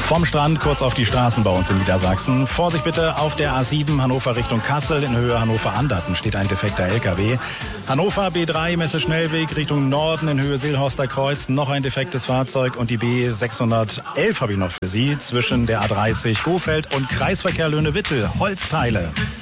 Vom Strand kurz auf die Straßen bei uns in Niedersachsen. Vorsicht bitte auf der A7 Hannover Richtung Kassel. In Höhe Hannover-Anderten steht ein defekter LKW. Hannover B3 Messe-Schnellweg Richtung Norden in Höhe Seelhorster Kreuz. Noch ein defektes Fahrzeug. Und die B611 habe ich noch für Sie zwischen der A30 Gofeld und Kreisverkehr Löhne-Wittel. Holzteile.